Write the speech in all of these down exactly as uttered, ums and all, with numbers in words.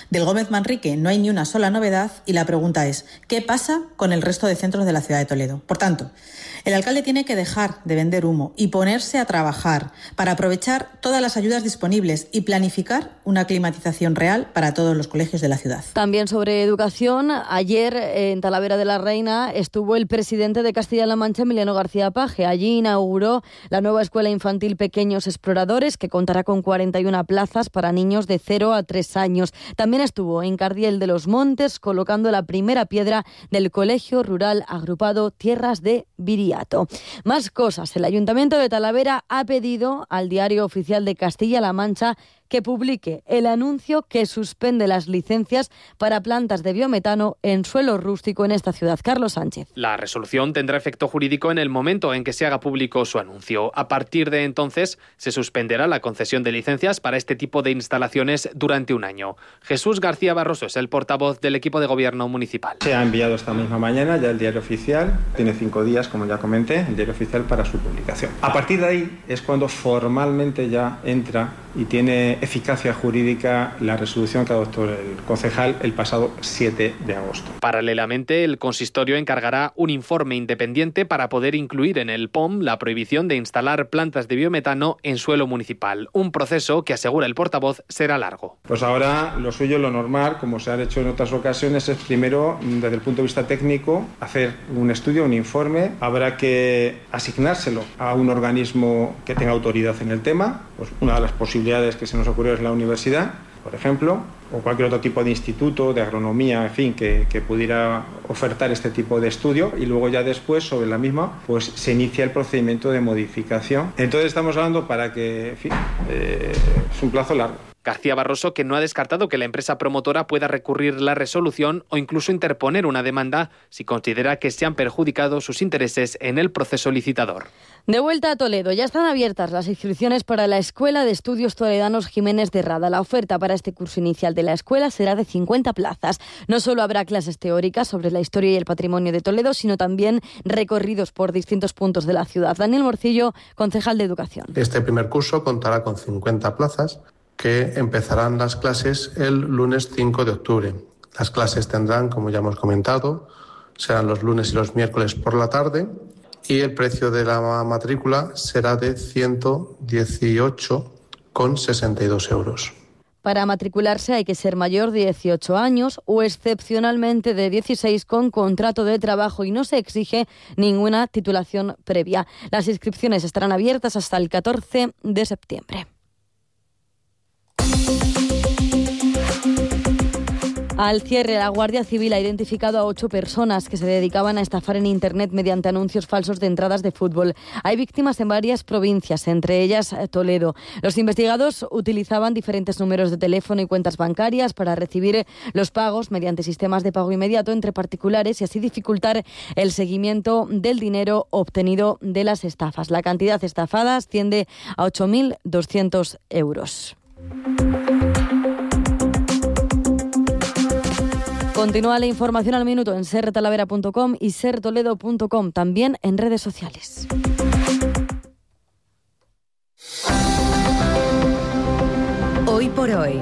Del Gómez Manrique no hay ni una sola novedad y la pregunta es, ¿qué pasa con el resto de centros de la ciudad de Toledo? Por tanto, el alcalde tiene que dejar de vender humo y ponerse a trabajar para aprovechar todas las ayudas disponibles y planificar una climatización real para todos los colegios de la ciudad. También sobre educación, ayer en Talavera de la Reina estuvo el presidente de Castilla-La Mancha, Emiliano García Paje. Allí inauguró la nueva escuela infantil Pequeños Exploradores, que contará con cuarenta y una plazas para niños de cero a tres años. También estuvo en Cardiel de los Montes colocando la primera piedra del Colegio Rural Agrupado Tierras de Viriato. Más cosas. El Ayuntamiento de Talavera ha pedido al Diario Oficial de Castilla-La Mancha que publique el anuncio que suspende las licencias para plantas de biometano en suelo rústico en esta ciudad. Carlos Sánchez. La resolución tendrá efecto jurídico en el momento en que se haga público su anuncio. A partir de entonces se suspenderá la concesión de licencias para este tipo de instalaciones durante un año. Jesús García Barroso es el portavoz del equipo de gobierno municipal. Se ha enviado esta misma mañana ya el Diario Oficial. Tiene cinco días, como ya comenté, el Diario Oficial para su publicación. A partir de ahí es cuando formalmente ya entra y tiene eficacia jurídica la resolución que adoptó el concejal el pasado siete de agosto. Paralelamente, el consistorio encargará un informe independiente para poder incluir en el P O M la prohibición de instalar plantas de biometano en suelo municipal. Un proceso que, asegura el portavoz, será largo. Pues ahora lo suyo, lo normal, como se ha hecho en otras ocasiones, es primero, desde el punto de vista técnico, hacer un estudio, un informe. Habrá que asignárselo a un organismo que tenga autoridad en el tema. Pues una de las posibilidades que se nos ocurrió es la universidad, por ejemplo, o cualquier otro tipo de instituto de agronomía, en fin, que, que pudiera ofertar este tipo de estudio, y luego ya después, sobre la misma, pues se inicia el procedimiento de modificación. Entonces estamos hablando para que, en fin, eh, es un plazo largo. García Barroso, que no ha descartado que la empresa promotora pueda recurrir la resolución o incluso interponer una demanda si considera que se han perjudicado sus intereses en el proceso licitador. De vuelta a Toledo, ya están abiertas las inscripciones para la Escuela de Estudios Toledanos Jiménez de Rada. La oferta para este curso inicial de la escuela será de cincuenta plazas. No solo habrá clases teóricas sobre la historia y el patrimonio de Toledo, sino también recorridos por distintos puntos de la ciudad. Daniel Morcillo, concejal de Educación. Este primer curso contará con cincuenta plazas que empezarán las clases el lunes cinco de octubre. Las clases tendrán, como ya hemos comentado, serán los lunes y los miércoles por la tarde, y el precio de la matrícula será de ciento dieciocho con sesenta y dos euros. Para matricularse hay que ser mayor de dieciocho años o excepcionalmente de dieciséis con contrato de trabajo, y no se exige ninguna titulación previa. Las inscripciones estarán abiertas hasta el catorce de septiembre. Al cierre, la Guardia Civil ha identificado a ocho personas que se dedicaban a estafar en Internet mediante anuncios falsos de entradas de fútbol. Hay víctimas en varias provincias, entre ellas Toledo. Los investigados utilizaban diferentes números de teléfono y cuentas bancarias para recibir los pagos mediante sistemas de pago inmediato entre particulares y así dificultar el seguimiento del dinero obtenido de las estafas. La cantidad estafada asciende a ocho mil doscientos euros. Continúa la información al minuto en ser talavera punto com y ser toledo punto com, también en redes sociales. Hoy por hoy,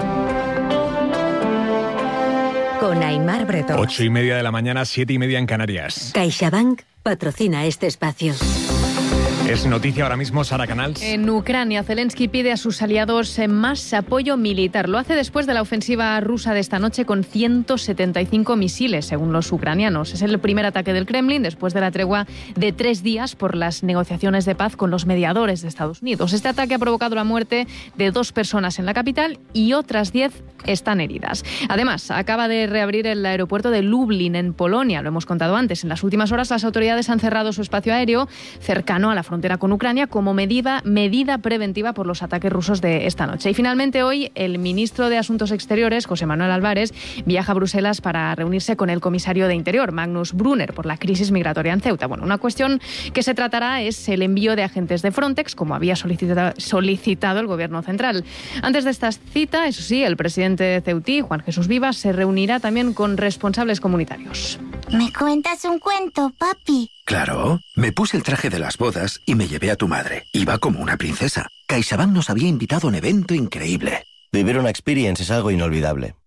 con Aimar Bretón. Ocho y media de la mañana, siete y media en Canarias. CaixaBank patrocina este espacio. Es noticia ahora mismo, Sara Canals. En Ucrania, Zelensky pide a sus aliados más apoyo militar. Lo hace después de la ofensiva rusa de esta noche con ciento setenta y cinco misiles, según los ucranianos. Es el primer ataque del Kremlin después de la tregua de tres días por las negociaciones de paz con los mediadores de Estados Unidos. Este ataque ha provocado la muerte de dos personas en la capital y otras diez están heridas. Además, acaba de reabrir el aeropuerto de Lublin, en Polonia. Lo hemos contado antes. En las últimas horas, las autoridades han cerrado su espacio aéreo cercano a la frontera frontera con Ucrania como medida, medida preventiva por los ataques rusos de esta noche. Y finalmente hoy el ministro de Asuntos Exteriores, José Manuel Álvarez, viaja a Bruselas para reunirse con el comisario de Interior, Magnus Brunner, por la crisis migratoria en Ceuta. Bueno, una cuestión que se tratará es el envío de agentes de Frontex, como había solicitado, solicitado el Gobierno central. Antes de esta cita, eso sí, el presidente de Ceutí, Juan Jesús Vivas, se reunirá también con responsables comunitarios. ¿Me cuentas un cuento, papi? Claro, me puse el traje de las bodas y me llevé a tu madre. Iba como una princesa. CaixaBank nos había invitado a un evento increíble. Vivir una experience es algo inolvidable.